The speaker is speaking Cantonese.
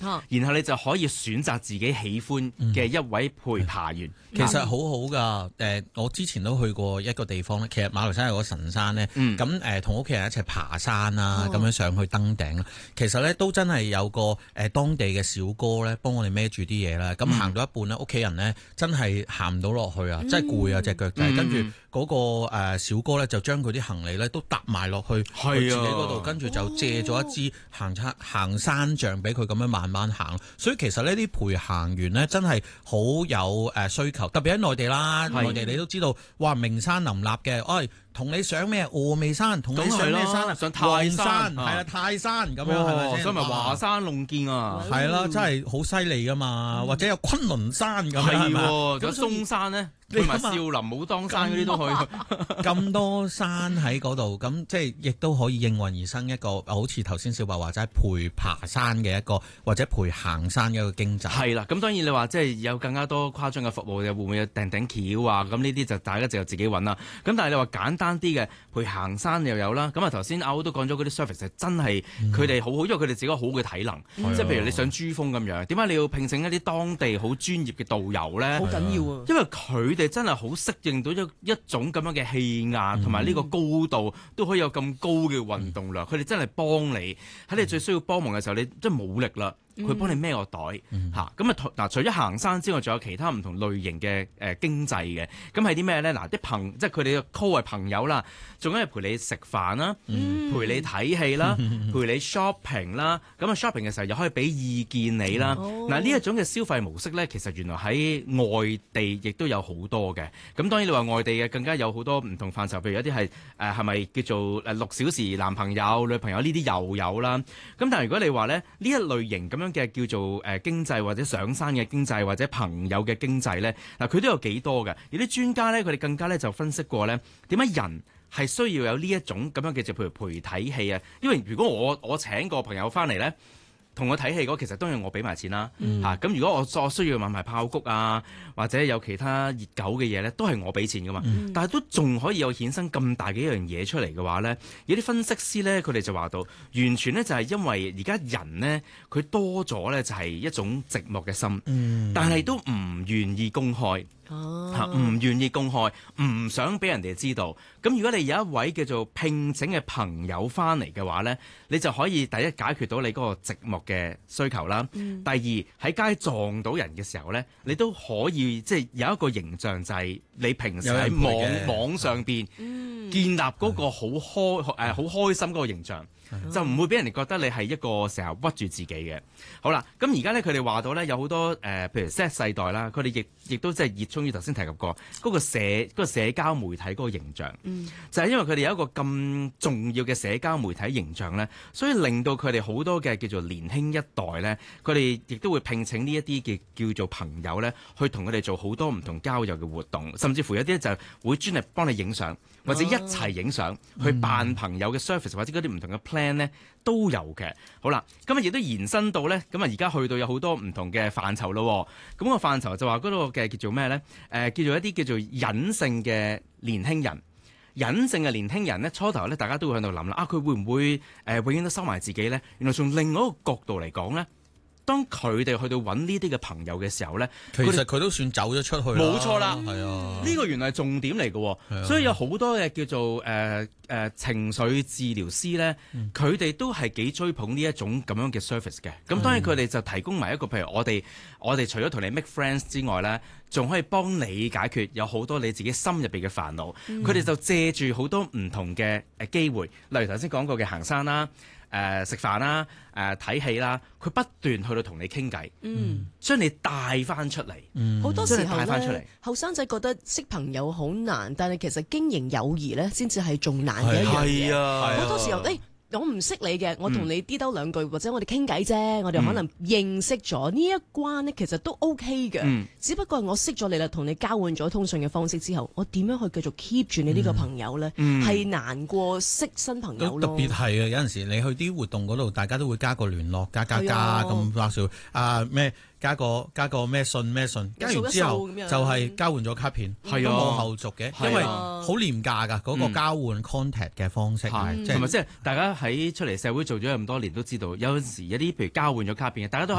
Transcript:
然後你就可以選擇自己喜歡嘅一位陪爬員。 其實好好噶，我之前都去過一個地方咧，其實馬來西亞有個神山咧，咁同屋企人一齊爬山啊，咁樣上去登頂啦。其實咧都真係有個當地嘅小哥咧，幫我哋孭住啲嘢啦。咁行到一半咧，屋企人咧真係行唔到落去啊，真係攰啊隻腳仔。跟住嗰個小哥咧就將佢啲行李咧都搭埋落去佢自己嗰度，跟住就借咗一支行山杖俾佢咁樣慢慢行。所以其實呢啲陪行員咧真係好有需求。特別喺內地啦，內地你都知道，哇名山林立嘅，同你上咩峨眉山，同你上咩山啊？ 上泰山， 係啦，泰山咁樣係咪先？ 所以咪華山論劍啊， 係啦，真係好犀利噶嘛，或者有昆侖山咁樣係咪？ 咁嵩山咧，去埋少林武當山嗰啲都可以。 咁多山喺嗰度，咁即係亦都可以應運而生一個，好似頭先小白話齋陪爬山嘅一個，或者陪行山嘅一個經濟。係啦，咁當然你話即係有更加多誇張嘅服務，會唔會有訂頂橋啊？咁呢啲就大家就自己揾啦。咁但係你話簡單啲嘅陪行山又有啦。咁啊頭先阿歐都講咗嗰啲 service 係真係佢哋好好，因為佢哋自己好嘅體能。即係譬如你上珠峰咁樣，點解你要聘請一啲當地好專業嘅導遊咧？ 好緊要啊！ 因為佢哋真係好適應到一種咁樣嘅氣壓同埋呢個高度，都可以有咁高嘅運動量。佢哋真係幫你喺你最需要幫忙嘅時候，你真係冇力啦。佢幫你孭個袋嚇，咁嗱，除咗行山之外，仲有其他唔同類型嘅經濟嘅，咁係啲咩咧？嗱，即係佢哋嘅 call 係朋友啦，仲有係陪你食飯啦，陪你睇戲啦，陪你 shopping 啦，咁啊 shopping 嘅時候又可以俾意見你啦。嗱，呢一種嘅消費模式咧，其實原來喺外地亦都有好多嘅。咁當然你話外地嘅更加有好多唔同範疇，譬如有啲係係咪叫做6小時男朋友女朋友呢啲又有啦。咁但係如果你話咧呢一類型咁樣嘅叫做經濟或者上山嘅經濟或者朋友嘅經濟咧，嗱佢都有幾多嘅。有啲專家咧，佢哋更加咧就分析過咧，點解人係需要有呢一種咁樣嘅，就譬如陪睇戲啊。因為如果我請個朋友翻嚟咧，同我睇戲嗰，其實當然我俾埋錢啦嚇。咁如果我需要買埋爆谷啊，或者有其他熱狗嘅嘢咧，都係我俾錢噶嘛。但係都仲可以有衍生咁大嘅一樣嘢出嚟嘅話咧，有啲分析師咧，佢哋就話到，完全咧就係因為而家人咧佢多咗咧，就係一種寂寞嘅心，但係都唔願意公開。唔願意公開，唔想俾人哋知道。咁如果你有一位叫做聘請嘅朋友翻嚟嘅話呢，你就可以第一解決到你嗰個寂寞嘅需求啦。第二喺街撞到人嘅時候呢，你都可以即係有一個形象，就係你平時喺網上邊建立嗰個好開心嗰個形象。就唔會俾人哋覺得你係一個成日屈住自己嘅。好啦，咁而家咧佢哋話到咧有好多譬如 Z 世代啦，佢哋亦都即係熱衷於頭先提及過嗰個社交媒體嗰個形象，就係因為佢哋有一個咁重要嘅社交媒體形象咧，所以令到佢哋好多嘅叫做年輕一代咧，佢哋亦都會聘請呢一啲嘅叫做朋友咧，去同佢哋做好多唔同交友嘅活動，甚至乎有啲就會專嚟幫你影相，或者一齊影相去扮朋友嘅 service 或者嗰啲唔同嘅 plan 咧都有嘅。好啦，今日亦都延伸到咧，咁啊而家去到有好多唔同嘅範疇咯。咁個範疇就話嗰個嘅叫做咩咧？叫做一啲叫做隱性嘅年輕人。隱性嘅年輕人咧，初頭咧大家都會喺度諗啦，佢會唔會永遠都收埋自己咧？原來從另外一個角度嚟講咧，當佢哋去到揾呢啲嘅朋友嘅時候咧， 其實佢都算走咗出去。冇錯啦， 係啊， 呢個原來係重點嚟嘅，所以有好多嘅叫做情緒治療師咧，佢哋都係幾追捧呢一種咁樣嘅 service 嘅。咁當然佢哋就提供埋一個，譬如我哋除咗同你 make friends 之外咧，仲可以幫你解決有好多你自己心入邊嘅煩惱。佢哋就借住好多唔同嘅機會，例如頭先講過嘅行山啦。食飯啦，睇戲啦，佢不斷去到同你傾偈，將你帶翻出嚟。 好多時候咧，後生仔覺得識朋友好難，但係其實經營友誼咧，先至係仲難嘅一樣嘢。好多時候我唔識你嘅，我同你啲兜兩句，或者我哋傾偈啫，我哋可能認識咗呢一關呢，其實都 OK 嘅。只不過我識咗你啦，同你交換咗通訊嘅方式之後，我點樣去繼續 keep 住你呢個朋友呢？係難過識新朋友咯。 特別係啊，有陣時你去啲活動嗰度，大家都會加個聯絡，加咁話少咩？加個咩信，加完之後就係交換咗卡片，都冇後續嘅，因為好廉價㗎嗰個交換 contact 嘅方式，同埋即係大家喺出嚟社會做咗咁多年都知道，有陣時一啲譬如交換咗卡片嘅，大家都